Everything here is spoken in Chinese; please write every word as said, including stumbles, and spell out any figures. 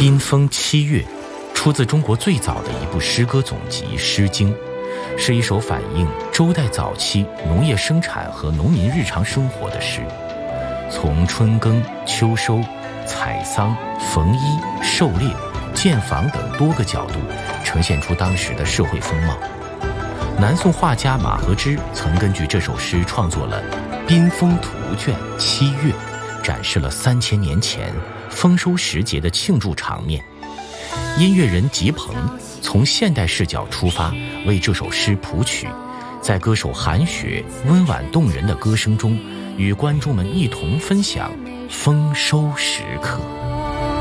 宾风七月出自中国最早的一部诗歌总集《诗经》，是一首反映周代早期农业生产和农民日常生活的诗，从春耕、秋收、采桑、缝衣、狩猎、建房等多个角度呈现出当时的社会风貌。南宋画家马和之曾根据这首诗创作了《宾风图卷七月》，展示了三千年前丰收时节的庆祝场面。音乐人吉鹏从现代视角出发，为这首诗谱曲，在歌手韩雪温婉动人的歌声中，与观众们一同分享丰收时刻。